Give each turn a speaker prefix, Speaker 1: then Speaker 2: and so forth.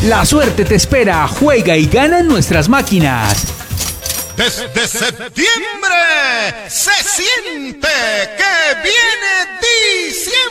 Speaker 1: La suerte te espera, juega y gana en nuestras máquinas.
Speaker 2: Desde septiembre se siente que viene diciembre.